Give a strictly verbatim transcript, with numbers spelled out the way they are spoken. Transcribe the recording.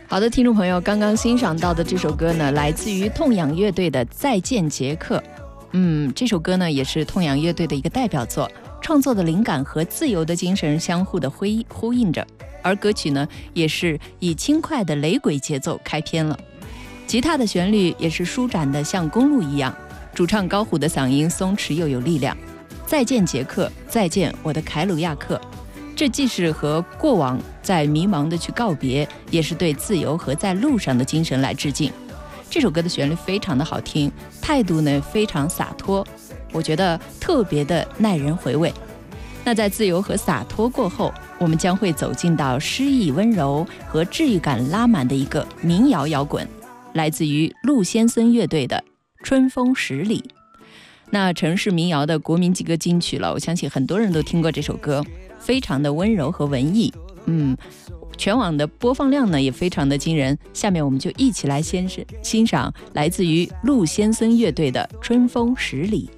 好的，听众朋友，刚刚欣赏到的这首歌呢，来自于痛仰乐队的《再见杰克》。嗯，这首歌呢也是痛仰乐队的一个代表作，创作的灵感和自由的精神相互的呼应着，而歌曲呢也是以轻快的雷鬼节奏开篇了，吉他的旋律也是舒展的像公路一样，主唱高虎的嗓音松弛又有力量。再见杰克，再见我的凯鲁亚克，这既是和过往在迷茫的去告别，也是对自由和在路上的精神来致敬。这首歌的旋律非常的好听，态度呢非常洒脱，我觉得特别的耐人回味。那在自由和洒脱过后，我们将会走进到诗意温柔和治愈感拉满的一个民谣摇滚，来自于陆先森乐队的《春风十里》。那城市民谣的国民级歌金曲了，我相信很多人都听过这首歌，非常的温柔和文艺，嗯，全网的播放量呢也非常的惊人。下面我们就一起来先欣赏来自于陆先森乐队的《春风十里》。